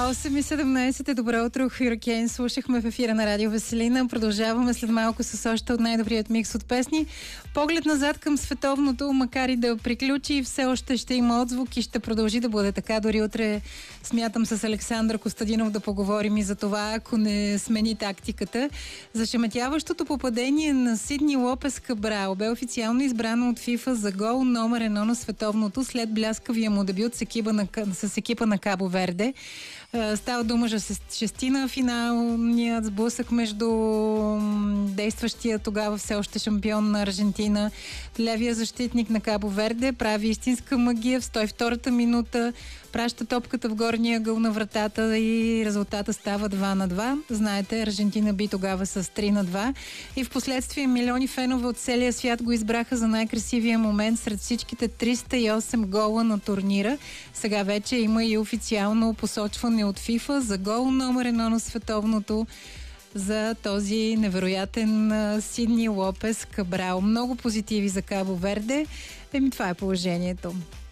8:17. Добро утро, Хюрикейн. Слушахме в ефира на Радио Веселина. Продължаваме след малко с още от най-добрият микс от песни. Поглед назад към световното, макар и да приключи, все още ще има отзвук и ще продължи да бъде така. Дори утре смятам с Александър Костадинов да поговорим и за това, ако не смени тактиката. Зашеметяващото попадение на Сидни Лопес Кабрал бе официално избрано от ФИФА за гол номер 1 на световното след бляскавия му дебют с екипа на Кабо Верде. Става дума за шестина финалният сблъсък между действащия тогава все още шампион на Аржентина, левия защитник на Кабо Верде, прави истинска магия в 102-та минута, праща топката в горния ъгъл на вратата и резултата става 2-2. Знаете, Аржентина би тогава с 3-2 и в последствие милиони фенове от целия свят го избраха за най-красивия момент сред всичките 308 гола на турнира. Сега вече има и официално посочване от ФИФА за гол номер 1 на световното за този невероятен Сидни Лопес Кабрал. Много позитиви за Кабо Верде. Това е положението.